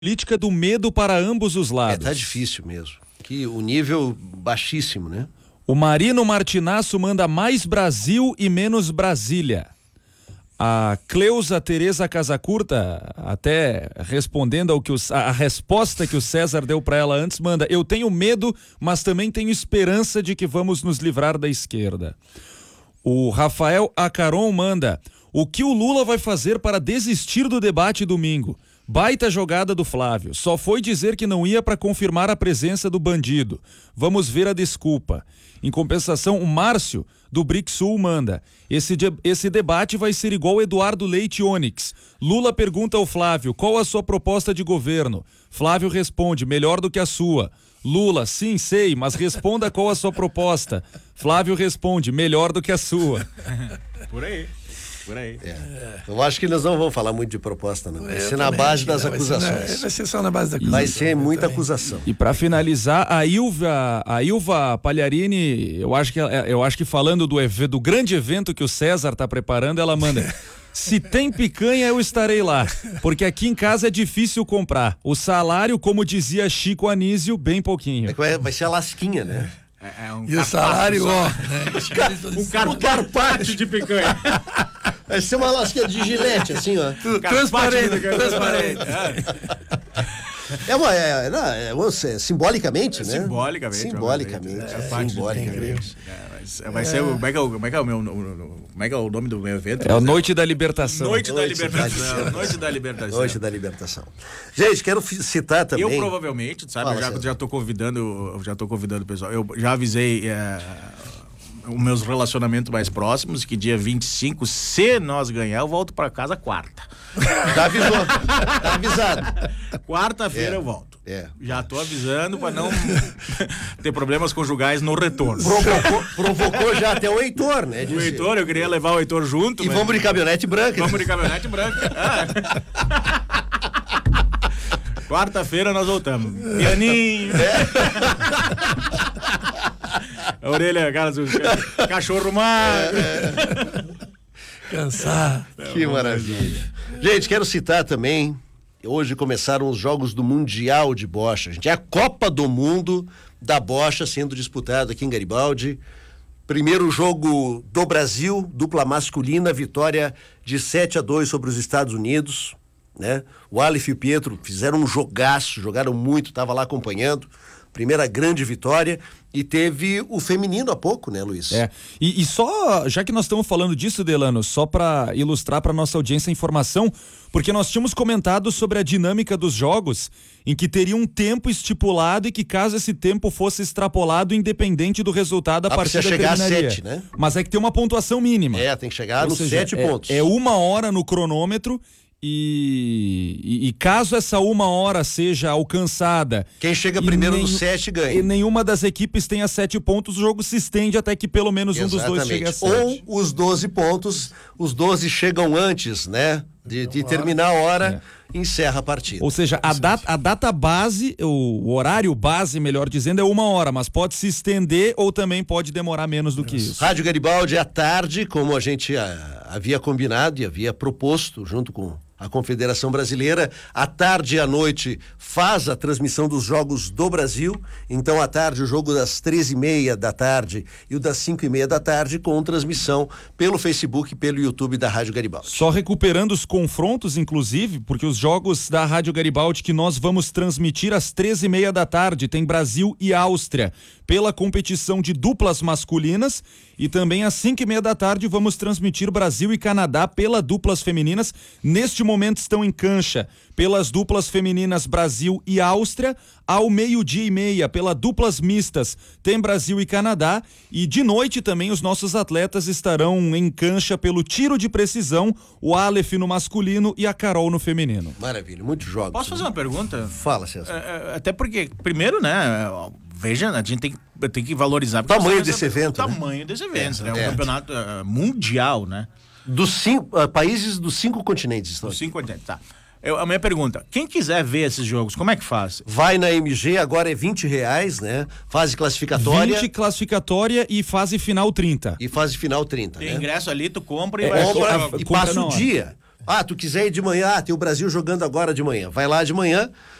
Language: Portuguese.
política do medo para ambos os lados. Tá difícil mesmo. Que o nível baixíssimo, né? O Marino Martinasso manda mais Brasil e menos Brasília. A Cleusa Tereza Casacurta, até respondendo ao que a resposta que o César deu para ela antes, manda: eu tenho medo, mas também tenho esperança de que vamos nos livrar da esquerda. O Rafael Acaron manda: o que o Lula vai fazer para desistir do debate domingo? Baita jogada do Flávio, só foi dizer que não ia para confirmar a presença do bandido. Vamos ver a desculpa. Em compensação, o Márcio, do BRIC Sul, manda: esse debate vai ser igual Eduardo Leite Onyx. Lula pergunta ao Flávio: qual a sua proposta de governo? Flávio responde: melhor do que a sua. Lula: sim, sei, mas responda qual a sua proposta. Flávio responde: melhor do que a sua. Por aí. Eu acho que nós não vamos falar muito de proposta, não. Vai ser na base das acusações. Vai ser só na base da acusação. Vai ser muita acusação. E para finalizar, a Ilva Pagliarini, eu acho que falando do grande evento que o César está preparando, ela manda: se tem picanha, eu estarei lá, porque aqui em casa é difícil comprar. O salário, como dizia Chico Anísio, bem pouquinho. Vai ser a lasquinha, né? E o salário, Um carpaccio de picanha. Vai ser uma lasquinha de gilete, assim, ó. Transparente. Simbolicamente, né? Simbolicamente. Vai ser como é que é o nome do meu evento? É a Noite da Libertação. Noite da Libertação. Gente, quero citar também. Eu provavelmente, sabe, já tô convidando o pessoal. Eu já avisei os meus relacionamentos mais próximos que dia 25, se nós ganhar, eu volto pra casa quarta. Já avisou, tá avisado. Quarta-feira eu volto. Já tô avisando pra não ter problemas conjugais no retorno. Provocou já até o Heitor, né? O Heitor, eu queria levar o Heitor junto. E vamos de caminhonete branca. Quarta-feira nós voltamos. Pianinho. A orelha, cara, cachorro magro. Cansar. Que maravilha. Gente, quero citar também, hoje começaram os Jogos do Mundial de Bocha. Gente, é a Copa do Mundo da Bocha sendo disputada aqui em Garibaldi. Primeiro jogo do Brasil, dupla masculina, vitória de 7-2 sobre os Estados Unidos, né? O Aleph e o Pietro fizeram um jogaço, jogaram muito, estava lá acompanhando. Primeira grande vitória. E teve o feminino há pouco, né, Luiz? E só, já que nós estamos falando disso, Delano, só para ilustrar para nossa audiência a informação, porque nós tínhamos comentado sobre a dinâmica dos jogos, em que teria um tempo estipulado e que caso esse tempo fosse extrapolado, independente do resultado, a partida chegar terminaria. a 7, né? Mas é que tem uma pontuação mínima. Tem que chegar nos 7 pontos. É 1 hora no cronômetro. E caso essa 1 hora seja alcançada, quem chega primeiro no 7 ganha. E nenhuma das equipes tenha 7 pontos, o jogo se estende até que pelo menos um dos dois chegue a 7. Ou os 12 pontos, os 12 chegam antes, né? De terminar a hora, encerra a partida. Ou seja, a data base, o horário base, melhor dizendo, é 1 hora, mas pode se estender ou também pode demorar menos do que isso. Rádio Garibaldi à tarde, como a gente havia combinado e havia proposto junto com a Confederação Brasileira, à tarde e à noite faz a transmissão dos Jogos do Brasil. Então, à tarde, o jogo das 13h30 da tarde e o das 5h30 da tarde, com transmissão pelo Facebook e pelo YouTube da Rádio Garibaldi. Só recuperando os confrontos, inclusive, porque os jogos da Rádio Garibaldi que nós vamos transmitir às 13h30 da tarde tem Brasil e Áustria pela competição de duplas masculinas, e também às 5h30 da tarde vamos transmitir Brasil e Canadá pela duplas femininas. Neste momento estão em cancha pelas duplas femininas Brasil e Áustria. Ao 12h30 pela duplas mistas tem Brasil e Canadá, e de noite também os nossos atletas estarão em cancha pelo tiro de precisão, o Aleph no masculino e a Carol no feminino. Maravilha, muitos jogos. Posso fazer uma pergunta? Fala, César. Até porque, primeiro, né, veja, a gente tem que valorizar o tamanho desse evento. O tamanho desse evento, né? Um campeonato mundial, né? Dos 5 países dos 5 continentes. Dos 5 continentes, tá. A minha pergunta: quem quiser ver esses jogos, como é que faz? Vai na MG, agora é R$20, né? Fase classificatória. 20 classificatória e fase final 30. E fase final 30, Tem né? ingresso ali, tu compra e passa o dia. Ah, tu quiser ir de manhã, tem o Brasil jogando agora de manhã. Vai lá de manhã,